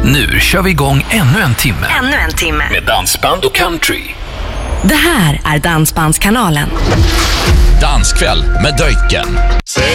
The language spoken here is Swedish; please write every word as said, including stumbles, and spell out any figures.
Nu kör vi igång ännu en timme. Ännu en timme. Med dansband och country. Det här är Dansbandskanalen. Danskväll med Döjken. Säg